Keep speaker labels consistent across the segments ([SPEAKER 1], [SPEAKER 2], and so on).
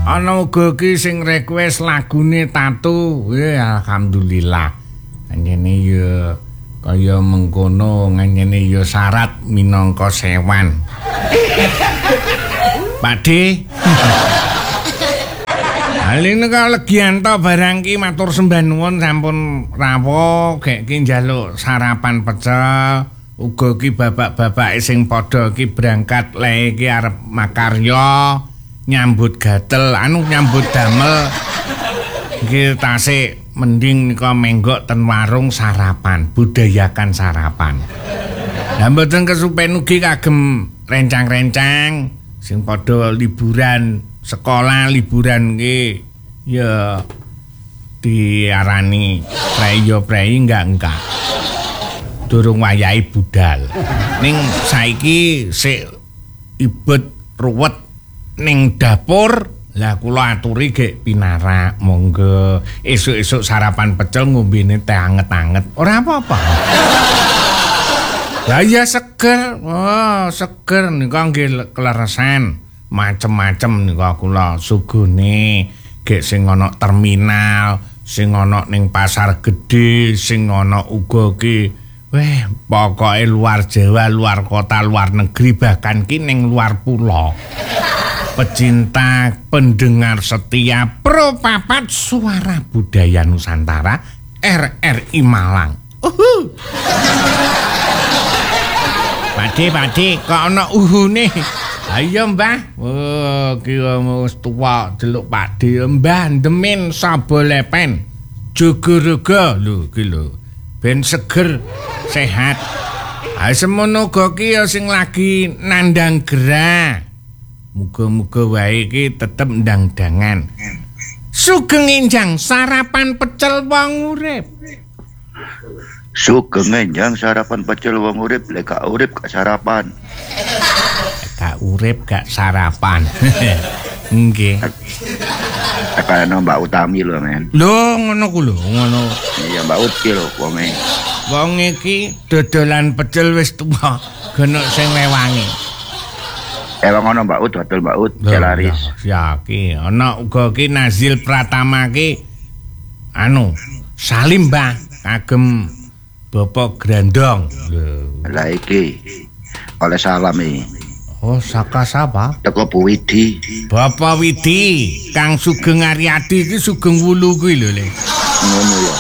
[SPEAKER 1] Ana uga ki sing request lagune Tatu. Alhamdulillah. Anjene ya kaya mengkono ngene ya syarat minangka sewan. Pakde. Aline kalegian to barang ki matur sembah nuwun sampun rawuh gek ki njaluk sarapan pecel. Uga ki bapak-bapak sing padha ki berangkat le ki arep makarya. Nyambut gatel nyambut damel iki tasik mending nika menggok ten warung sarapan budayakan sarapan lah mboten kesupen ugi kagem rencang-rencang sing padha liburan sekolah liburan iki ya diarani prei enggak durung wayahe budal ning saiki sik ibet ruwet ning dapur lah kula aturi gek pinarak monggo esuk-esuk sarapan pecel ngombene teh anget-anget ora apa-apa. Lah ya seger seger nika nggih kleresan macem-macem nika kula sugone gek sing ana terminal sing ana ning pasar gedhe sing ana uga ki pokoke luar Jawa luar kota luar negeri bahkan ki ning luar pulau. Pecinta pendengar setia Pro 4 Suara Budaya Nusantara RRI Malang. Pakde kok ana uhune. Ayo Mbah. Ki wis tuwa delok Pakde Mbah ndemin sabo lepen. Jogo-rogo lho ki lho. Ben seger sehat. Ha semono uga ki sing lagi nandang gerah. Muga-muga wae iki tetep ndang-dangan. Sugeng enjang sarapan pecel wong urip.
[SPEAKER 2] Sugeng enjang sarapan pecel wong urip, lek gak urip gak sarapan.
[SPEAKER 1] Gak urip gak sarapan. Nggih.
[SPEAKER 2] Kaya Mbak Utami lho, men.
[SPEAKER 1] Lho ngono ku lho, ngono.
[SPEAKER 2] Iya Mbak Ut ki lho wonge.
[SPEAKER 1] Wong iki dodolan pecel wis tuwa, genok sing lewangi.
[SPEAKER 2] Wong ana Mbak Ut, dodol Mbak Ut, Jelaris.
[SPEAKER 1] Ya ki, ana uga ki Nazil Pratama ki Salim Mbah kagem Bapak Grandong. Lho.
[SPEAKER 2] Lah iki oleh salam iki.
[SPEAKER 1] Oh, saka sapa?
[SPEAKER 2] Teko Bu Widi.
[SPEAKER 1] Bapak Widi, Kang Sugeng Aryadi iki Sugeng Wulu kuwi lho, Le.
[SPEAKER 2] Ngono ya.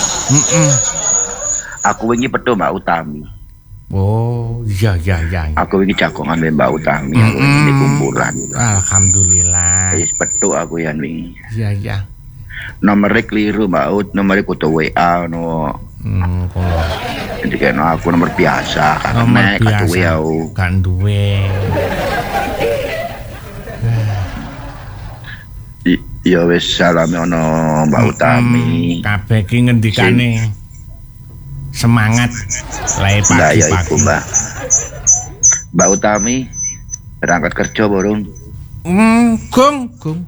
[SPEAKER 2] Aku wingi petu Mbak Utami.
[SPEAKER 1] Oh, iya.
[SPEAKER 2] Aku iki jagongan Mbak Utami ini kumpulan.
[SPEAKER 1] Alhamdulillah.
[SPEAKER 2] Wis petuk aku yen wingi.
[SPEAKER 1] Iya.
[SPEAKER 2] Nomere kliru Mbak Ut, nomere kudu WA no.
[SPEAKER 1] Kono.
[SPEAKER 2] Jadi kena aku nomor biasa karena katuwe aku.
[SPEAKER 1] Kan duwe.
[SPEAKER 2] Ya wis salame ono Mbak Utami.
[SPEAKER 1] Kabeh ki ngendikane semangat lae pagi-pagi.
[SPEAKER 2] Ya iku Mbak Utami berangkat kerja burung.
[SPEAKER 1] Gong.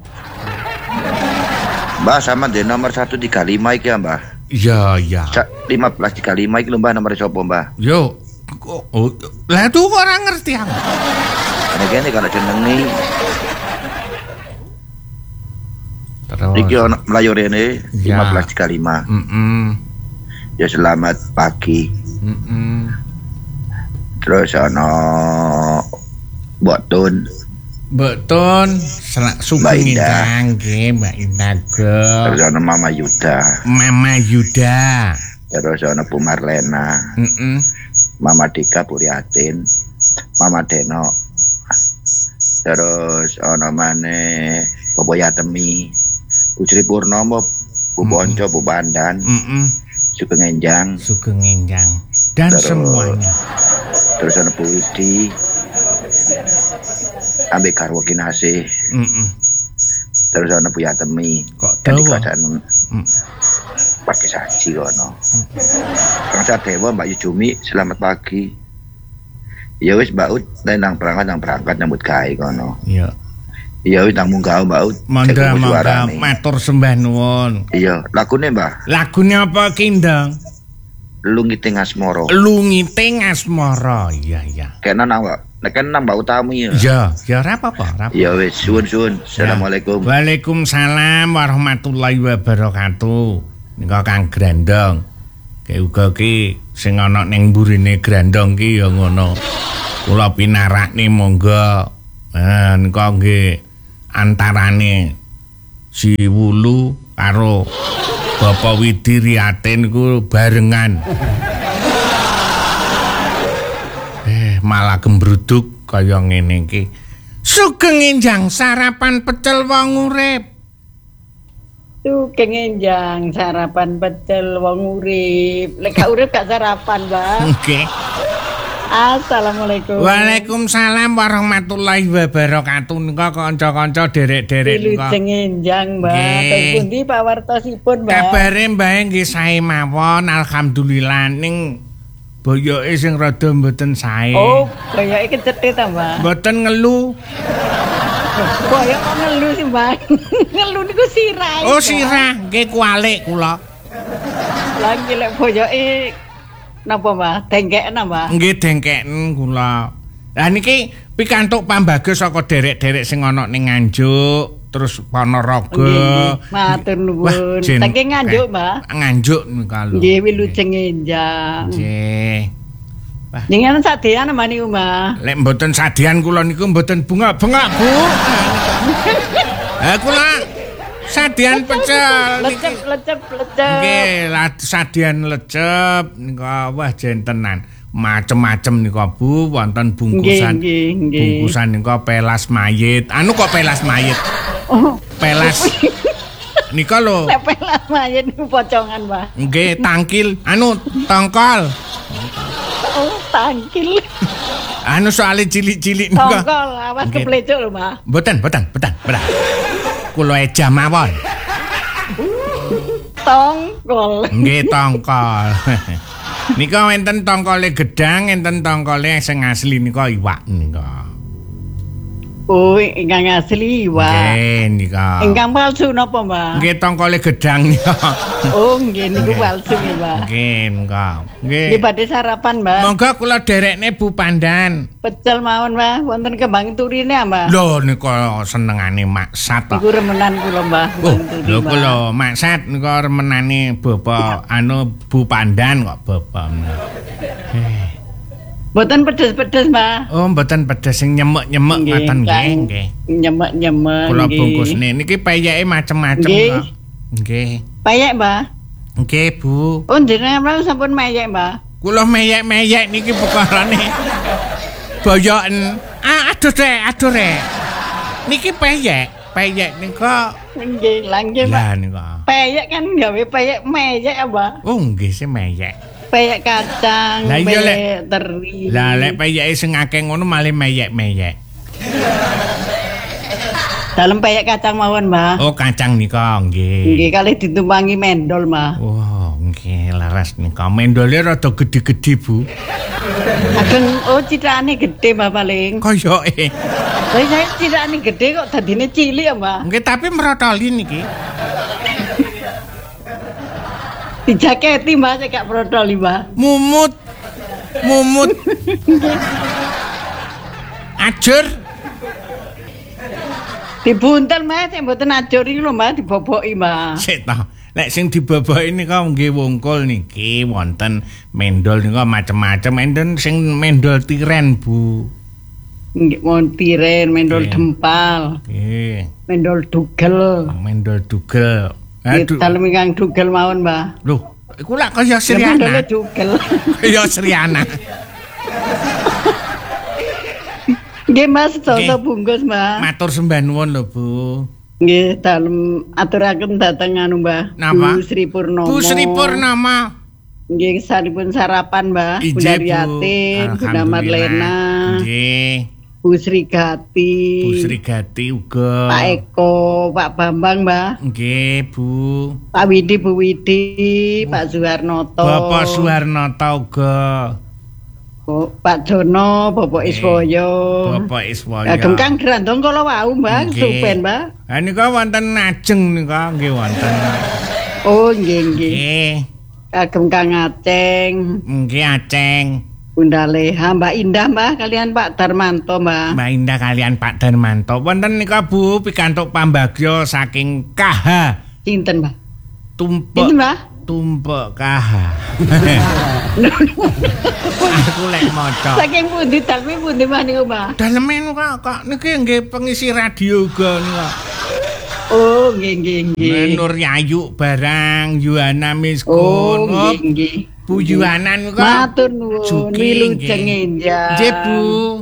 [SPEAKER 2] Mbak sama di nomor 135 iki ya Mbak.
[SPEAKER 1] Iya.
[SPEAKER 2] 1535 iki lho Mbak nomor sapa Mbak?
[SPEAKER 1] Yo. Lah tuh ora ngerti aku.
[SPEAKER 2] Kene kalau jenenge
[SPEAKER 1] terus
[SPEAKER 2] iki ono mlayu rene 1535. Ya selamat pagi. Terus ono Mbok Tun
[SPEAKER 1] sugeng indang nggih Mbak Indah.
[SPEAKER 2] Terus ono Mama Yuda. Terus ono Bu Marlena. Mama Dika Puriatin. Mama Deno. Terus ono maneh Bobo Yatemi. Bu Sri Purnomo, Bu Bonco, Bu Bandan. Sugeng Enjang
[SPEAKER 1] dan terus, semuanya.
[SPEAKER 2] Terus ana Bu Widi. Ambek Karwo Kinasih. Terus ana Bu Yatemi.
[SPEAKER 1] Kok dawa?
[SPEAKER 2] Pakai saji kono. Kang Dewa Mbak Yujumi, selamat pagi. Ya wis Mbak Ut, nang berangkat nyambut gawe kono.
[SPEAKER 1] Iya.
[SPEAKER 2] Iya wis nang munggah Mbak Ut.
[SPEAKER 1] Mangga matur sembah nuwun.
[SPEAKER 2] Iya, lagune Mbah.
[SPEAKER 1] Lagune apa ki, Ndang?
[SPEAKER 2] Lungiting Asmara.
[SPEAKER 1] Lungiting Asmara. Iya.
[SPEAKER 2] Kena nambah utami ya.
[SPEAKER 1] Ya ora apa-apa.
[SPEAKER 2] Ya wis, suwun. Assalamualaikum.
[SPEAKER 1] Waalaikumsalam warahmatullahi wabarakatuh. Nika Kang Grandong. Kayak uga ki sing ana ning mburine Grandong ki ya ngono. Kula pinarakne monggo. Nika nggih antarane si Wulu karo Bapak Widi Riyate niku barengan. Malah gembruduk kaya ngene iki. Sugeng enjang sarapan pecel wong urip.
[SPEAKER 3] Sugeng enjang sarapan pecel wong urip. Lek gak urip gak sarapan, Bang.
[SPEAKER 1] Nggih.
[SPEAKER 3] Assalamualaikum.
[SPEAKER 1] Waalaikumsalam warahmatullahi wabarakatuh. Nika kanca-kanca derek-derek nika.
[SPEAKER 3] Sugeng enjang, Mbak. Teng pundi pawartosipun, Mbak?
[SPEAKER 1] Kabare mbae nggih sae mawon, alhamdulillah ning boyoke sing rada mboten sae.
[SPEAKER 3] Oh, boyoke kecethit ta, Mbak?
[SPEAKER 1] Mboten ngelu.
[SPEAKER 3] Boyok kok ngelu sih, Mbak? Ngelu niku sirah.
[SPEAKER 1] Oh, sirah, nggih kualik kula.
[SPEAKER 3] Lah nggih lek boyoke napa, Mbak? Dengkeken, Mbak?
[SPEAKER 1] Nggih dengkeken kula. Lah niki pikantuk pambagus saka derek-derek sing ana ning Nganjuk, terus Ponorogo.
[SPEAKER 3] Matur nuwun. Saking Nganjuk, Mbak.
[SPEAKER 1] Nganjuk nika lho.
[SPEAKER 3] Nggih wilujeng enjang.
[SPEAKER 1] Nggih.
[SPEAKER 3] Jenengan sadean Mbak niku, Mbak.
[SPEAKER 1] Lek mboten sadean kula niku mboten bengak-bengak, Bu. Kula sadean pecel
[SPEAKER 3] lecep.
[SPEAKER 1] Nggih, sadean lecep nika wah jentenan. Macem-macem nika Bu, wonten bungkusan. Bungkusan nika pelas mayit. Anu kok pelas mayit?
[SPEAKER 3] Oh,
[SPEAKER 1] pelas. Nika lho.
[SPEAKER 3] Lek pelas mayit niku pocongan, Mbak.
[SPEAKER 1] Nggih, tangkil. Anu tongkol.
[SPEAKER 3] Oh, tangkil.
[SPEAKER 1] Anu soalnya cilik-cilik nika.
[SPEAKER 3] Tongkol, awas keplecuk lho, Mbak.
[SPEAKER 1] Mboten. Kula eja mawon.
[SPEAKER 3] Tongkol.
[SPEAKER 1] Nggih, tongkol. Nika wonten tongkole gedang, enten tongkole sing asli nika iwak nika.
[SPEAKER 3] Oh, ingkang asli iwak.
[SPEAKER 1] Nggih, nika.
[SPEAKER 3] Ingkang palsu napa, Mbak?
[SPEAKER 1] Nggih, tongkole gedang nika.
[SPEAKER 3] Oh, nggih niku palsu nggih, Mbak.
[SPEAKER 1] Nggih, nika. Nggih.
[SPEAKER 3] Nggih badhe sarapan, Mbak.
[SPEAKER 1] Monggo kula derekne Bu Pandan.
[SPEAKER 3] Pecel mawon, Mbak. Wonten kembang turine, Mbak.
[SPEAKER 1] Lho nika senengane maksat kok.
[SPEAKER 3] Iku remenan kula, Mbak.
[SPEAKER 1] Lho kula maksat nika remenane Bapak anu Bu Pandan kok Bapak.
[SPEAKER 3] Mboten pedes-pedes, Mbak.
[SPEAKER 1] Oh, mboten pedes sing nyemek-nyemek ngoten nggih.
[SPEAKER 3] Nyemek-nyemek.
[SPEAKER 1] Kula bungkusne niki peyeke macem-macem kok. Nggih.
[SPEAKER 3] Peyek, Mbak.
[SPEAKER 1] Nggih, Bu.
[SPEAKER 3] Oh, jenengan sampun meyek, Mbak.
[SPEAKER 1] Kula meyek-meyek niki perkarane boyoken. Aduh rek. Niki peyek nika.
[SPEAKER 3] Nggih, langgih, Mbak.
[SPEAKER 1] Lah nika.
[SPEAKER 3] Peyek kan gawe peyek meyek, Mbak.
[SPEAKER 1] Oh, nggih sih meyek.
[SPEAKER 3] Peyek kacang, peyek teri.
[SPEAKER 1] Lah lek peyeke sing akeh ngono malah meyek-meyek.
[SPEAKER 3] Dalem peyek kacang mawon, Mbak.
[SPEAKER 1] Oh, kacang nika nggih.
[SPEAKER 3] Nggih, kalih ditumpangi mendol, Mbak.
[SPEAKER 1] Oh, nggih, laras nika. Mendole rada gedhe-gedhe, Bu.
[SPEAKER 3] Ageng cithakane gedhe, Mbak paling.
[SPEAKER 1] Koyoke.
[SPEAKER 3] Lah saya cithakane gedhe kok dadine cilik, Mbak.
[SPEAKER 1] Nggih, tapi merotoli niki.
[SPEAKER 3] Dijaketi, Mbak, saya gak protoli, Mbak.
[SPEAKER 1] Mumut. Ajur.
[SPEAKER 3] Dibuntel, Mas, sing mboten ajur iki lho, Mbak, diboboki, Mbak.
[SPEAKER 1] Sik ta. Lek sing diboboki nika nggih wungkul niki wonten mendol nika macem-macem. Enten sing mendol tiren, Bu.
[SPEAKER 3] Nggih, mon tiren, mendol dempal.
[SPEAKER 1] Nggih.
[SPEAKER 3] Mendol dugel.
[SPEAKER 1] Mendol dugel.
[SPEAKER 3] Dalem ingkang dugel mawon, Mbak.
[SPEAKER 1] Loh, iku lak kaya Sriana.
[SPEAKER 3] Mendole dugel.
[SPEAKER 1] Kaya Sriana.
[SPEAKER 3] Nggih, Mas, soto bungkus, Mbak.
[SPEAKER 1] Matur sembah nuwun lho, Bu.
[SPEAKER 3] Nggih, dalem aturaken dhateng anu, Mbah.
[SPEAKER 1] Napa?
[SPEAKER 3] Bu Sri Purnomo.
[SPEAKER 1] Bu Sri Purnomo.
[SPEAKER 3] Nggih, sanipun sarapan, Mbah. Bunda Riyatin, Bunda Marlena.
[SPEAKER 1] Nggih.
[SPEAKER 3] Bu Sri Gati.
[SPEAKER 1] Bu Sri Gati uga.
[SPEAKER 3] Pak Eko, Pak Bambang, Mbah.
[SPEAKER 1] Nggih, Bu.
[SPEAKER 3] Pak Widi, Bu Widi, Pak Suharnoto.
[SPEAKER 1] Bapak Suharnoto uga.
[SPEAKER 3] Pak Jono, Bapak Iswoyo.
[SPEAKER 1] Bapak Iswoyo.
[SPEAKER 3] Ageng Kang Grandong kala wau, Mbah, supen, Mbah.
[SPEAKER 1] Ha nika wonten ajeng nika nggih wonten.
[SPEAKER 3] Oh, nggih.
[SPEAKER 1] Nggih.
[SPEAKER 3] kagem Kang Aceng.
[SPEAKER 1] Nggih Aceng.
[SPEAKER 3] Bunda Leha, Mbak Indah, Mbak, kalian Pak Darmanto, Mbak.
[SPEAKER 1] Mbak Indah kalian Pak Darmanto. Wonten nika Bu pikantuk pambagya saking KH.
[SPEAKER 3] Sinten, Mbak?
[SPEAKER 1] Tumpek.
[SPEAKER 3] Sinten, Mbak?
[SPEAKER 1] Tumpek KH. Aku lek maca.
[SPEAKER 3] Saking pundi daleme pundi Mbak niku, Mbak?
[SPEAKER 1] Daleme kok niki nggih pengisi radio uga nika.
[SPEAKER 3] Oh, nggih.
[SPEAKER 1] Nur Yayu barang Yuhana Miskun.
[SPEAKER 3] Oh, nggih.
[SPEAKER 1] Bu Yuhana niku
[SPEAKER 3] matur nuwun wilujeng enjang.
[SPEAKER 1] Nggih, Bu.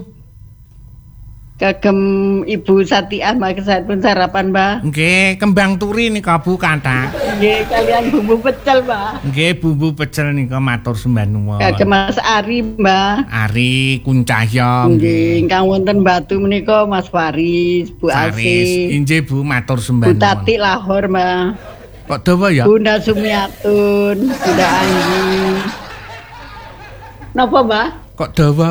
[SPEAKER 3] Kagem Ibu Satiah Mbak kesampun sarapan, Mbak.
[SPEAKER 1] Nggih, kembang turi nika Bu kathah.
[SPEAKER 3] Nggih, kalian bumbu pecel, Mbak.
[SPEAKER 1] Nggih, bumbu pecel nika matur sembah nuwun.
[SPEAKER 3] Kagem Mas Ari, Mbak.
[SPEAKER 1] Ari Kuncahya.
[SPEAKER 3] Nggih, ingkang wonten Batu menika Mas Faris, Bu Asi.
[SPEAKER 1] Inggih Bu, matur sembah
[SPEAKER 3] Bu
[SPEAKER 1] nuwun.
[SPEAKER 3] Tati Lahor, Mbak.
[SPEAKER 1] Kok dawa ya?
[SPEAKER 3] Bunda Sumiatun, Bunda Anggi. Napa, Mbak?
[SPEAKER 1] Kok dawa?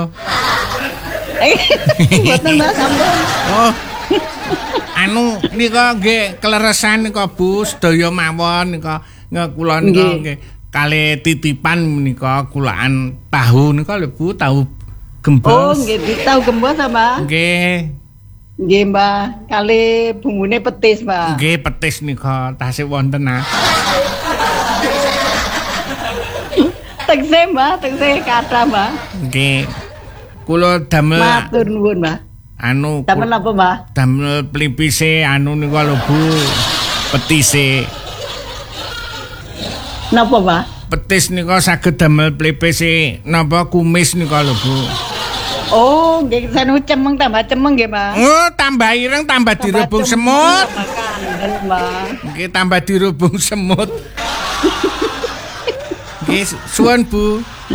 [SPEAKER 3] Mboten, Mbak, sampun.
[SPEAKER 1] Oh. Anu nika nggih kleresan nika Bu, sedaya mawon nika kula nika nggih kali titipan menika kulaan tahu nika lho Bu, tahu gembos.
[SPEAKER 3] Oh, nggih, tahu gembos, Mbak.
[SPEAKER 1] Nggih.
[SPEAKER 3] Nggih, Mbak. Kali bumbune petis, Mbak.
[SPEAKER 1] Nggih, petis nika tasih wonten ah.
[SPEAKER 3] Tegese, Mbak, tegese kathah, Mbak.
[SPEAKER 1] Nggih. Kula damel
[SPEAKER 3] matur nuwun, Mbak.
[SPEAKER 1] Anu
[SPEAKER 3] damel apa, Mbak?
[SPEAKER 1] Damel plipise anu nika lho Bu. Petise.
[SPEAKER 3] Napa, Mbak?
[SPEAKER 1] Petis nika saged damel plipise napa kumis nika lho Bu.
[SPEAKER 3] Oh, nggih sanu cemeng tambah cemeng nggih, Mbak.
[SPEAKER 1] Oh, tambah ireng tambah dirubung semut.
[SPEAKER 3] Makan, Mbak.
[SPEAKER 1] Nggih tambah dirubung semut. Nggih, suwun Bu.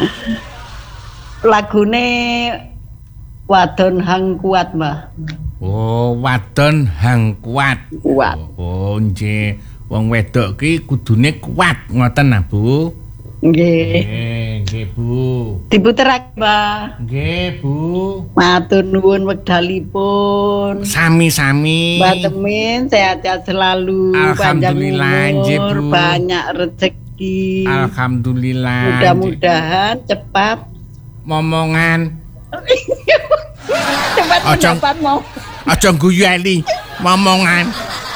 [SPEAKER 3] Lagune Wadon Hang Kuat, Mbak.
[SPEAKER 1] Oh, Wadon Hang Kuat.
[SPEAKER 3] Kuat.
[SPEAKER 1] Oh, nggih. Wong wedok ki kudune kuat ngoten nah, Bu.
[SPEAKER 3] Nggih.
[SPEAKER 1] Nggih, Bu.
[SPEAKER 3] Diputerak, Mbak.
[SPEAKER 1] Nggih, Bu.
[SPEAKER 3] Matur nuwun wekdalipun.
[SPEAKER 1] Sami-sami.
[SPEAKER 3] Mbak Temin sehat-sehat selalu,
[SPEAKER 1] Alhamdulillah,
[SPEAKER 3] panjang umur,
[SPEAKER 1] Bu.
[SPEAKER 3] banyak rezeki.
[SPEAKER 1] Alhamdulillah.
[SPEAKER 3] Mudah-mudahan cepat
[SPEAKER 1] momongan.
[SPEAKER 3] cepat mendapat mau.
[SPEAKER 1] Aja guyu Eli, momongan.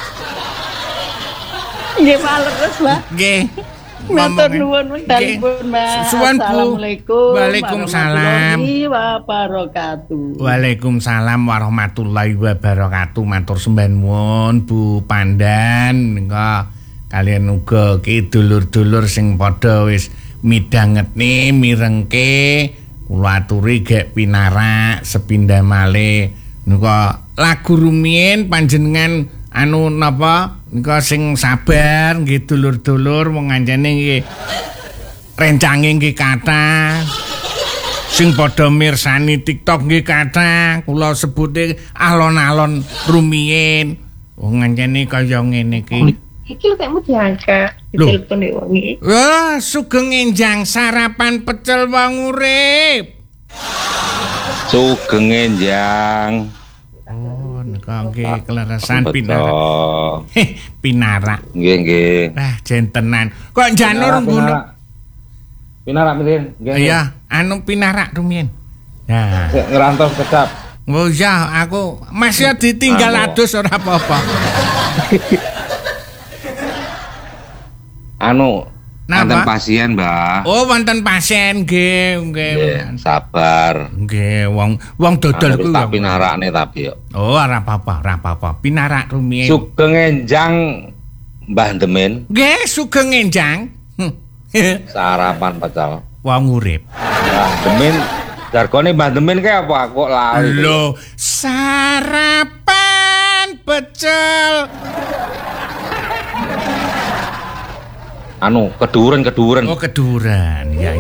[SPEAKER 3] Nggih, males, Mbak.
[SPEAKER 1] Nggih.
[SPEAKER 3] Matur nuwun wekdalipun, Mbak.
[SPEAKER 1] Suwun, Bu.
[SPEAKER 3] Assalamualaikum.
[SPEAKER 1] Waalaikumsalam.
[SPEAKER 3] warahmatullahi wabarakatuh.
[SPEAKER 1] Waalaikumsalam warahmatullahi wabarakatuh. Matur sembah nuwun Bu Pandan nika kalian uga ki dulur-dulur sing padha wis midhangetne mirengke kula aturi gek pinarak sepindah malih nika lagu rumiyin panjenengan anu napa nika sing sabar nggih dulur-dulur wong anjene nggih rencange nggih kathah sing padha mirsani TikTok nggih kathah kula sebute alon-alon rumiyin wong anjene kaya ngene iki.
[SPEAKER 4] Iki lho kayakmu diangkat ditelepon nek wong iki.
[SPEAKER 1] Wah, sugeng enjang sarapan pecel wong urip.
[SPEAKER 5] Sugeng enjang.
[SPEAKER 1] Oh, nika nggih kleresan pinarak. Pinarak.
[SPEAKER 5] Nggih, nggih.
[SPEAKER 1] Ah, jentenan. Kok janur ngono?
[SPEAKER 5] Pinarak mirin, nggih.
[SPEAKER 1] Iya, anu pinarak rumiyin. Nah,
[SPEAKER 5] ngerantos kecap.
[SPEAKER 1] oh iya, aku masih ditinggal adus ora apa-apa.
[SPEAKER 5] Wonten pasien, Mbak.
[SPEAKER 1] Oh, wonten pasien nggih, nggih.
[SPEAKER 5] Sabar.
[SPEAKER 1] Nggih, wong dodol kuwi.
[SPEAKER 5] Tak pinarakne tapi yo.
[SPEAKER 1] Oh, ora apa-apa. Pinarak rumiyin.
[SPEAKER 5] Sugeng enjang Mbah Demen.
[SPEAKER 1] Nggih, sugeng enjang.
[SPEAKER 5] Sarapan pecel.
[SPEAKER 1] Wong urip.
[SPEAKER 5] Mbah Demen, jargone Mbah Demen kae apa kok lali.
[SPEAKER 1] Lho, sarapan pecel.
[SPEAKER 5] Keduren.
[SPEAKER 1] Oh, keduren. Ya.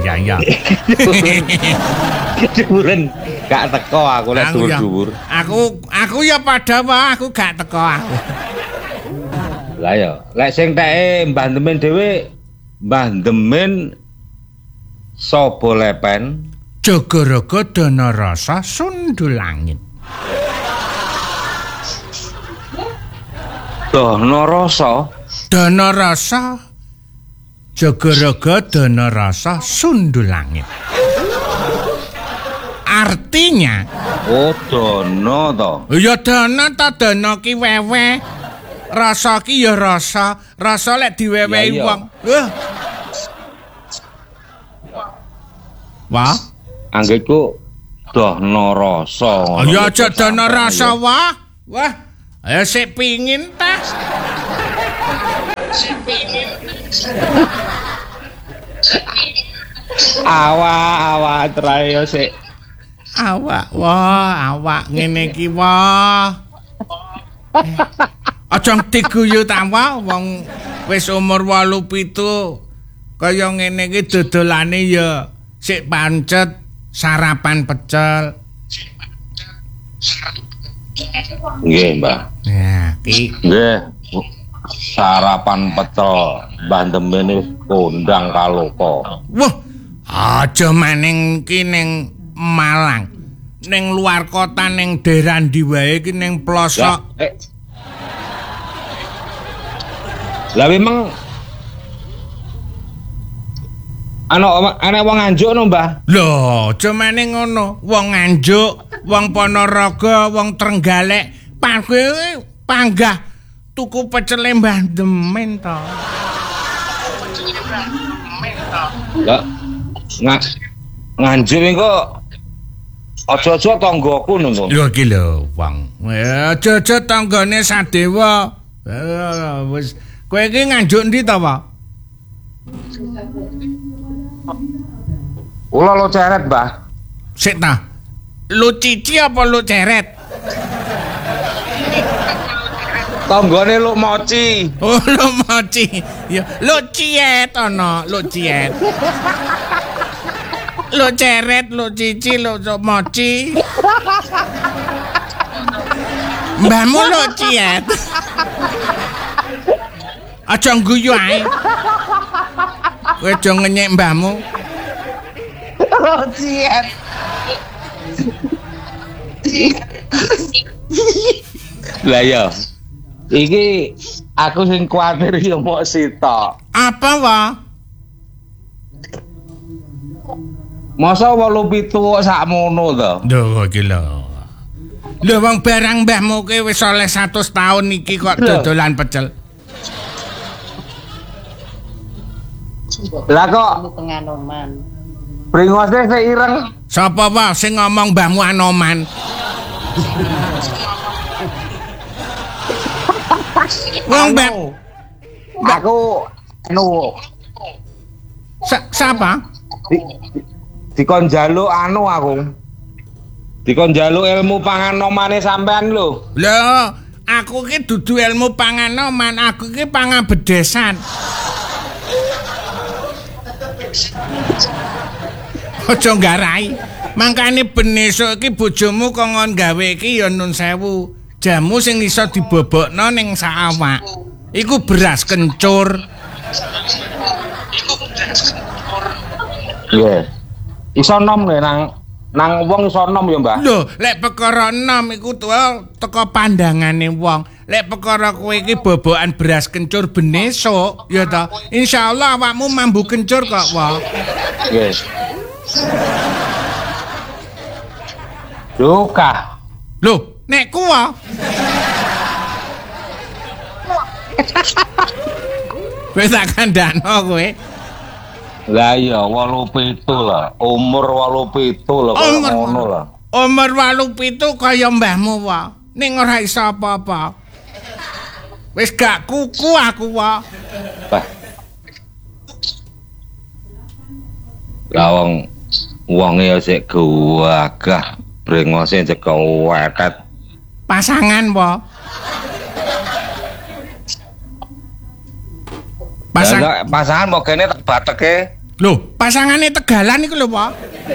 [SPEAKER 5] Keduren. Gak teko aku lek dhuwur-dhuwur.
[SPEAKER 1] Aku ya padha wae, aku gak teko aku.
[SPEAKER 5] Lah ya, lek sing teke Mbah Demen dhewe, Mbah Demen Sobo Lepen,
[SPEAKER 1] Jagaraga Dana Rasa Sundul Langit.
[SPEAKER 5] Dana Rasa
[SPEAKER 1] Dana Rasa Jagaraga dana rasa sundul langit. Artinya
[SPEAKER 5] Dana to.
[SPEAKER 1] ya dana ta dana ki wewe. Rasa ki ya rasa lek diwewehi
[SPEAKER 5] Ya, iya.
[SPEAKER 1] wong. Wah,
[SPEAKER 5] Anggitku dana rasa.
[SPEAKER 1] ya aja dana rasa wah. Wah, ayo sik pingin ta.
[SPEAKER 5] Awak trayo sik.
[SPEAKER 1] Awak ngene iki wah. Aja diguyu ta wah wong wis umur 87 kaya ngene iki dodolane ya sik pancet sarapan pecel.
[SPEAKER 5] Nggih, Mbah.
[SPEAKER 1] Ya, ki
[SPEAKER 5] Nggih. Sarapan pecel bandemene kondang kaloka.
[SPEAKER 1] wah, aja maning ki ning Malang. Ning luar kota ning daerah ndi wae ki ning pelosok.
[SPEAKER 5] Lah memang ana wong Nganjuk no, Mbah.
[SPEAKER 1] Lho, aja maning ngono. Wong Nganjuk, wong Ponorogo, wong Trenggalek, panggah tuku pecel Mbah Demen to.
[SPEAKER 5] Lah Nganjuk engko aja-aja tanggoku nunggu.
[SPEAKER 1] Lho iki lho, wong. Aja-aja tanggane Sadewa. Wis kowe iki Nganjuk ndi to, Pak?
[SPEAKER 5] Kula lo ceret, Mbah.
[SPEAKER 1] Sik ta. Lu cici apa lu ceret?
[SPEAKER 5] Tanggane lu moci.
[SPEAKER 1] Oh, lu moci. Ya, lu ciet ana, lu ciet. Lu ceret, lu cici, lu moci. Mbahmu lu ciet. Aja guyu ae. Kowe aja ngenyek mbahmu.
[SPEAKER 4] Ciet.
[SPEAKER 5] Lah ya. Iki aku sing kuwatir ya mok sitok.
[SPEAKER 1] Apa wae?
[SPEAKER 5] Masa 87 kok sakmono to?
[SPEAKER 1] Lho iki lho. Lho wong barang mbahmu ki wis oleh 100 tahun iki kok dodolan pecel.
[SPEAKER 5] Lah kok
[SPEAKER 3] Tengah noman.
[SPEAKER 5] bringose sik ireng.
[SPEAKER 1] Sapa wae sing ngomong mbahmu anoman? Wong mbah
[SPEAKER 5] Aku
[SPEAKER 1] siapa?
[SPEAKER 5] dikon njaluk aku. Dikon njaluk ilmu panganomane sampean lho.
[SPEAKER 1] Lho, aku ki dudu ilmu panganoman, aku ki pangabedesan. Aja nggarai. Mangkane ben esuk iki bojomu kongon gawe iki ya nun sewu. Jamu sing iso dibobokno ning saawak. Iku beras kencur.
[SPEAKER 5] Iya. Iso nom lho nang wong iso nom ya, Mbah.
[SPEAKER 1] Lho, lek perkara enom iku teko pandangane wong. Lek perkara kowe iki bobokan beras kencur ben esuk, ya ta. Insyaallah awakmu mambu kencur kok, wae.
[SPEAKER 5] Nggih. Duka.
[SPEAKER 1] Lho, nek kuwa. Kowe tak kandhano kowe.
[SPEAKER 5] Lah iya 87 lah. Umur 87 lah kaya ngono lah.
[SPEAKER 1] Umur 87 kaya mbahmu wae. Ning ora iso apa-apa. Wis gak kuku aku wae.
[SPEAKER 5] Bah. Lah wong ya sik gagah, brengose cekel wetet.
[SPEAKER 1] Pasangan wae.
[SPEAKER 5] Pasangan mau kene tak bateke.
[SPEAKER 1] Lho, pasangane Tegalan iku lho, Pak.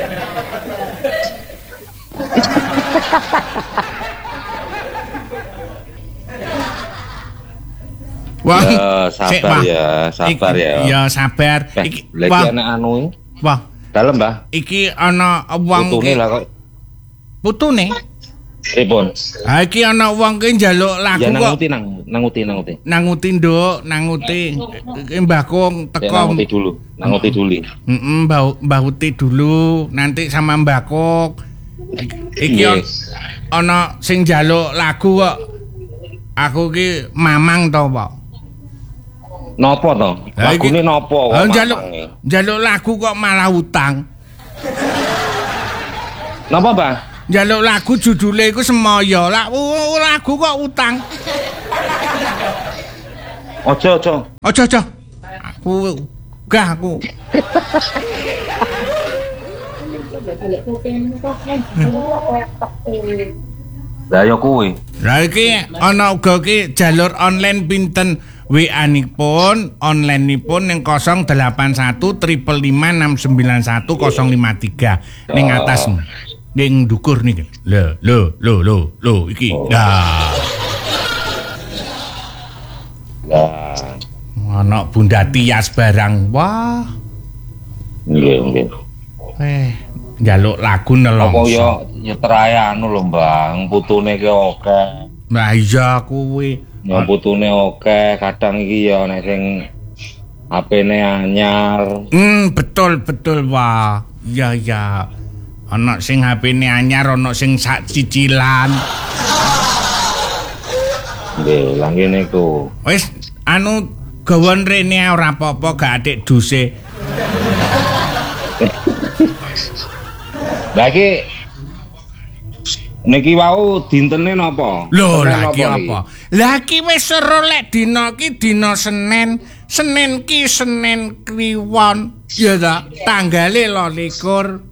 [SPEAKER 1] Wah,
[SPEAKER 5] Sabar ya, sabar ya.
[SPEAKER 1] Ya sabar.
[SPEAKER 5] Iki lagi anak anu.
[SPEAKER 1] Wah,
[SPEAKER 5] Dalem, Mbah.
[SPEAKER 1] iki ana wong
[SPEAKER 5] Putune lah kok.
[SPEAKER 1] putune.
[SPEAKER 5] Pripun?
[SPEAKER 1] Ha iki ana wong ki njaluk lagu
[SPEAKER 5] Ya
[SPEAKER 1] kok.
[SPEAKER 5] nanguti.
[SPEAKER 1] Nanguti nduk, nanguti. Iki Mbah Kong teko.
[SPEAKER 5] Nanguti dulu.
[SPEAKER 1] Heeh, Mbah Uti dulu, nanti sama Mbah Kok. Iki
[SPEAKER 5] Yes.
[SPEAKER 1] ana sing njaluk lagu kok. Aku ki mamang to, Pak.
[SPEAKER 5] Napa to? Lagune napa kok?
[SPEAKER 1] Njaluk lagu kok malah utang.
[SPEAKER 5] Napa, Bang?
[SPEAKER 1] Njaluk lagu judule iku Semaya. Lagu kok utang.
[SPEAKER 5] Ojo.
[SPEAKER 1] Aja. Aku gah aku.
[SPEAKER 5] Lah ya kuwi.
[SPEAKER 1] Lah iki ana uga ki jalur online pinten WA-nipun online-nipun ning 081 555 691 053 ning atas ning ndukur niki. Lho iki. Lah. Ana Bunda Tias barang. Wah.
[SPEAKER 5] Nggih.
[SPEAKER 1] Njaluk lagu
[SPEAKER 5] Apa
[SPEAKER 1] nelongso.
[SPEAKER 5] ya terae anu lho, Bang. Putune ki akeh.
[SPEAKER 1] Lah iya kuwi.
[SPEAKER 5] Ya putune akeh, kadang iki ya nek sing HP-ne anyar.
[SPEAKER 1] Betul Pak. Iya. Ana sing HP-ne anyar, ana sing sak cicilan.
[SPEAKER 5] Nggih, lah ngene iku.
[SPEAKER 1] Wis anu gawon rene ora apa-apa gak atik duse.
[SPEAKER 5] Lah iki niki wau dintene napa?
[SPEAKER 1] Lho, lagi apa? Lagi wis seru lek dina ki dina Senin. Senin ki Senin Kliwon. Ya ta, tanggale 12.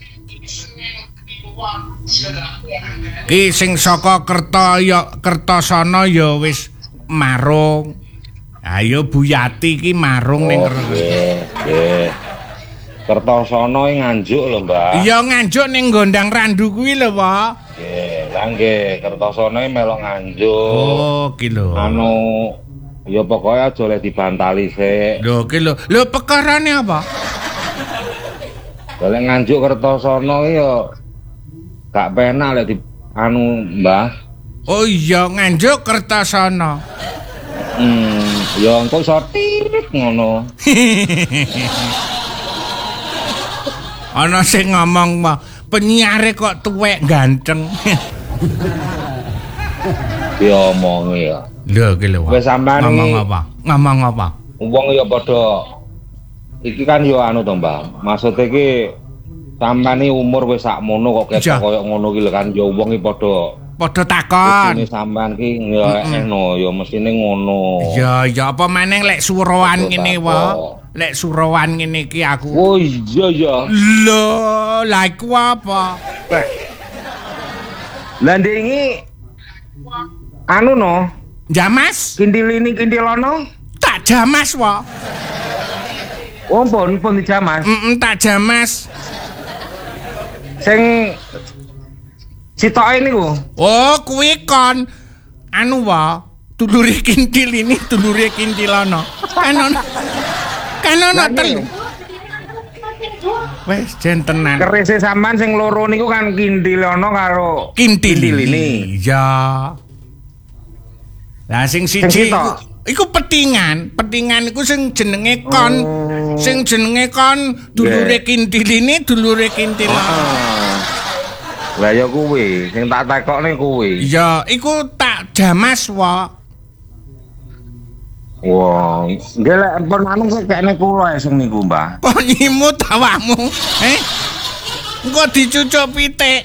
[SPEAKER 1] Ki sing saka Kertasana ya wis marung. Ayo Buyati ki marung ning
[SPEAKER 5] Nggih. Kertasana Nganjuk lho, Mbak.
[SPEAKER 1] iya Nganjuk ning Gondang Randu kuwi lho, Pak.
[SPEAKER 5] Nggih, lah nggih, Kertasana melok Nganjuk.
[SPEAKER 1] Oh, ki lho.
[SPEAKER 5] Anu ya pokoke aja le dibantali sik.
[SPEAKER 1] Lho, ki lho. Lho pekarane apa?
[SPEAKER 5] Lek Nganjuk Kertasana ki ya gak penak lek di anu, Mbah.
[SPEAKER 1] Oh iya, Nganjuk Kertasana.
[SPEAKER 5] Ya engko sotit ngono.
[SPEAKER 1] Ana sing ngomong penyiare kok tuwek ganteng.
[SPEAKER 5] Ya omongi ya.
[SPEAKER 1] Lho ki lho.
[SPEAKER 5] Wis sampean
[SPEAKER 1] Ngomong apa?
[SPEAKER 5] wong ya padha iki kan ya anu to, Mbah. Maksude iki sampean umur wis sakmono kok ketok koyo ngono ki lho kan ya wong iki
[SPEAKER 1] Padha takon.
[SPEAKER 5] Ini sampean ki ya eno ya mestine ngono.
[SPEAKER 1] Ya apa maneh lek suroan ngene wae. Lek suroan ngene iki aku.
[SPEAKER 5] Oh iya.
[SPEAKER 1] Lho, lha iku apa?
[SPEAKER 5] Lah ndingi anu no,
[SPEAKER 1] Jamas?
[SPEAKER 5] kindilono.
[SPEAKER 1] Tak jamas wae.
[SPEAKER 5] Oh pun dijamas.
[SPEAKER 1] Tak jamas.
[SPEAKER 5] Sing sitoke niku.
[SPEAKER 1] Oh, kuwi kon anu wae. Dulure kintil ini, dulure kintilono. Kan ono telu. Wes jentenan.
[SPEAKER 5] Kerise sampean sing loro niku kan kintilono karo
[SPEAKER 1] Kintil
[SPEAKER 5] ini.
[SPEAKER 1] Ya. Lah sing siji iku petingan. Petingan iku sing jenenge kon. Sing jenenge kon dulure kintil ini, dulure kintilono.
[SPEAKER 5] Lah ya kuwi, sing tak takokne kuwi.
[SPEAKER 1] Ya, iku tak jamas wae.
[SPEAKER 5] Wah, nggih lek pun anu kene kula sing niku, Mbah.
[SPEAKER 1] Kok nyimut awakmu? Engko dicucuk pitik.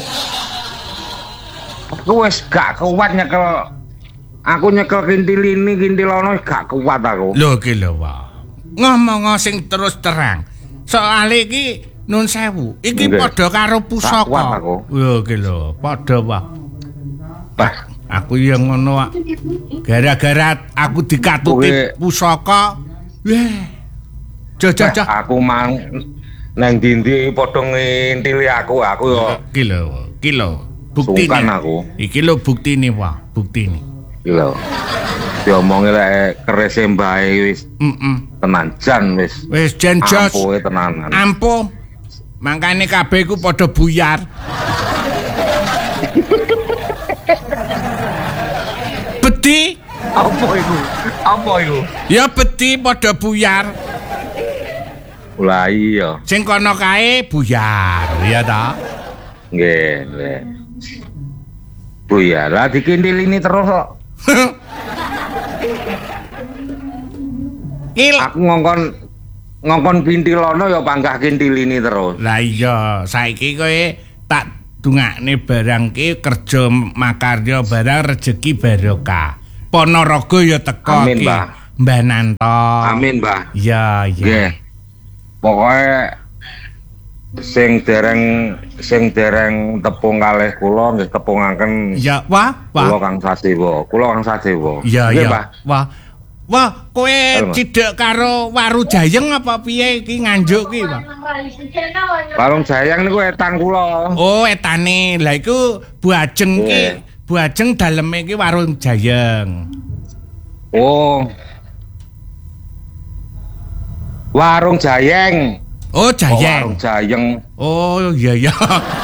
[SPEAKER 5] Aku wis gak kuat nyekel. Aku nyekel kintilono gak kuat aku.
[SPEAKER 1] Lho ki lho, Pak. Ngomong sing terus terang. Soale iki nun sewu. Iki padha karo pusaka.
[SPEAKER 5] Kuat aku.
[SPEAKER 1] Lho ki lho, padha, Pak.
[SPEAKER 5] Bah,
[SPEAKER 1] aku yang ngono, Pak. Gara-gara aku dikatuti pusaka. Jajah.
[SPEAKER 5] Aku mang nang ndi padha ngintili aku yo.
[SPEAKER 1] Ki lho. Buktine
[SPEAKER 5] aku.
[SPEAKER 1] Iki lho buktine, Pak. Buktine.
[SPEAKER 5] Iki lho. Diomongi lek kerise mbae wis. Tenan jan wis.
[SPEAKER 1] Wis jan jos.
[SPEAKER 5] Ampuhe tenanan.
[SPEAKER 1] Ampuh. Mangkane kabeh iku padha buyar. Bedi?
[SPEAKER 5] Apa iku? Apa iku?
[SPEAKER 1] Ya bedi padha buyar.
[SPEAKER 5] Lah iya.
[SPEAKER 1] Sing kono kae buyar, ya ta?
[SPEAKER 5] Nggih, nggih. Buyar lah dikindilini terus kok. Aku ngongkon pintilono ya panggah kintilini terus.
[SPEAKER 1] Lah iya, saiki kowe tak dungakne barang ki kerja makarya barang rejeki barokah. Ponorogo ya teko
[SPEAKER 5] Amin,
[SPEAKER 1] ki.
[SPEAKER 5] Mbah.
[SPEAKER 1] Mbah Nanto.
[SPEAKER 5] Amin, Mbah.
[SPEAKER 1] Iya, iya.
[SPEAKER 5] Nggih. Pokoke sing dereng tepung kalih kula nggih tepungaken
[SPEAKER 1] Ya, wah.
[SPEAKER 5] kula Kang Sadewa. Kula Kang Sadewa.
[SPEAKER 1] Iya,
[SPEAKER 5] Nggih,
[SPEAKER 1] iya.
[SPEAKER 5] Mbah.
[SPEAKER 1] Wah, kowe
[SPEAKER 5] Mas.
[SPEAKER 1] cidek karo Waru Jayeng apa piye iki nganjuk ki, Pak?
[SPEAKER 5] Warung Jayang niku etang kula.
[SPEAKER 1] Oh, etane. Lah iku Buajeng ki.
[SPEAKER 5] Nggih.
[SPEAKER 1] Buajeng daleme ki Warung Jayeng.
[SPEAKER 5] Oh. Warung Jayeng.
[SPEAKER 1] Oh,
[SPEAKER 5] Oh,
[SPEAKER 1] Jayeng.
[SPEAKER 5] warung Jayeng.
[SPEAKER 1] Oh, iya iya.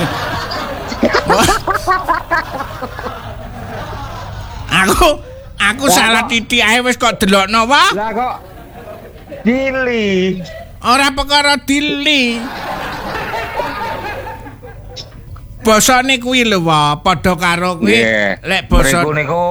[SPEAKER 1] Aku salah titik ae wis kok delokno wae.
[SPEAKER 5] Lah kok Dili.
[SPEAKER 1] Ora perkara dili. Basane kuwi lho wae, padha karo kuwi.
[SPEAKER 5] Nggih.
[SPEAKER 1] Lek basa
[SPEAKER 5] Mriku niku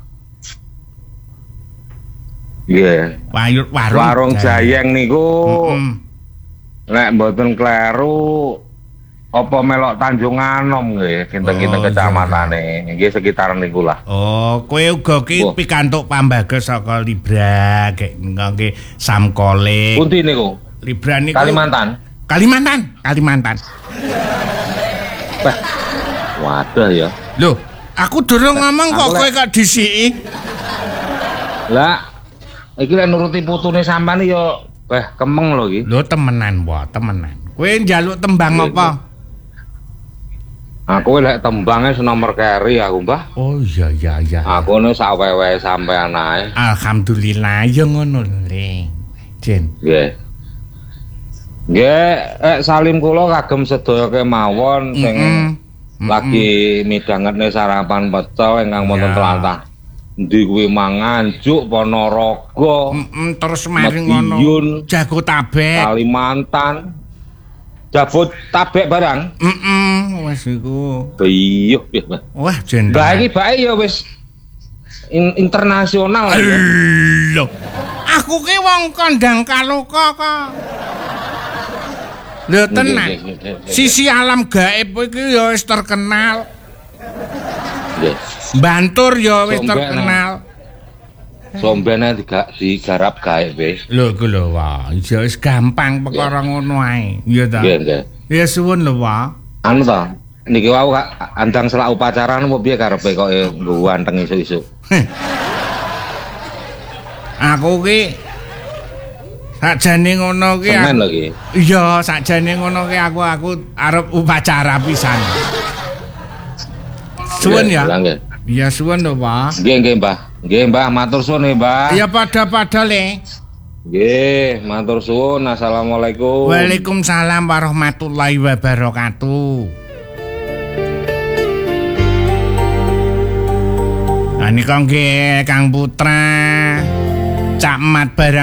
[SPEAKER 5] nggih. Warung Jayeng niku nek mboten kleru apa melok Tanjung Anom nggih, kinten-kinten kecamatane. Nggih sekitaran niku lah.
[SPEAKER 1] Oh, kowe uga ki
[SPEAKER 5] Wah.
[SPEAKER 1] pikantuk pambagas saka Libra, kayak ngangge Samkolik.
[SPEAKER 5] Pundi niku?
[SPEAKER 1] Libra niku
[SPEAKER 5] Kalimantan.
[SPEAKER 1] Kalimantan.
[SPEAKER 5] Bah. Waduh ya.
[SPEAKER 1] Loh, aku durung ngomong kok
[SPEAKER 5] Aku
[SPEAKER 1] kowe kok disiki.
[SPEAKER 5] Lah iki lek nuruti putune sampean ya kemeng lho iki.
[SPEAKER 1] Lho temenan wae, temenan. Kowe njaluk tembang
[SPEAKER 5] Iya,
[SPEAKER 1] apa?
[SPEAKER 5] Aku lek tembange senomor keri aku, Mbah.
[SPEAKER 1] Oh iya.
[SPEAKER 5] Aku ne sak wewe sampean ae.
[SPEAKER 1] Alhamdulillah ya ngono Le. Jen.
[SPEAKER 5] Nggih. Nggih, salim kula kagem sedaya kemawon sing lagi midhangetne sarapan pecel ingkang wonten
[SPEAKER 1] Ya.
[SPEAKER 5] tlatah. Endi kuwi Manganjuk, Ponorogo,
[SPEAKER 1] Terus mari ngono.
[SPEAKER 5] Madiun,
[SPEAKER 1] Jagotabek.
[SPEAKER 5] Kalimantan. Jabodetabek barang.
[SPEAKER 1] Wes iku.
[SPEAKER 5] Iya, Mbah.
[SPEAKER 1] Wah, jen.
[SPEAKER 5] Lah iki bae ya wis internasional ya.
[SPEAKER 1] Lho. Aku ki wong kondang kaloka kok. Lho tenan.
[SPEAKER 5] Nggih.
[SPEAKER 1] Sisi alam gaib iki ya wis terkenal.
[SPEAKER 5] Nggih.
[SPEAKER 1] Bantur ya wis
[SPEAKER 5] Sombek,
[SPEAKER 1] terkenal.
[SPEAKER 5] Sombene digarap gawe wis.
[SPEAKER 1] Lho ku lho wae. Ya wis gampang perkara ngono ae. Iya ta.
[SPEAKER 5] Nggih, nggih.
[SPEAKER 1] Ya suwun lho wae.
[SPEAKER 5] Anu ta, niki wau andang selak upacara napa piye karepe kok nggo wanteng isuk-isuk.
[SPEAKER 1] Aku ki sakjane ngono ki
[SPEAKER 5] Temen lho iki.
[SPEAKER 1] iya sakjane ngono ki aku arep upacara pisan. Suwun ya.
[SPEAKER 5] Nggih.
[SPEAKER 1] Iya suwun lho, Pak.
[SPEAKER 5] Nggih, Mbah. Nggih, Mbah, matur suwun nggih, Mbah.
[SPEAKER 1] Ya pada-pada Le.
[SPEAKER 5] Nggih, matur suwun. Assalamualaikum.
[SPEAKER 1] Waalaikumsalam warahmatullahi wabarakatuh. Nah, ini Kang Putra Cak Mat barang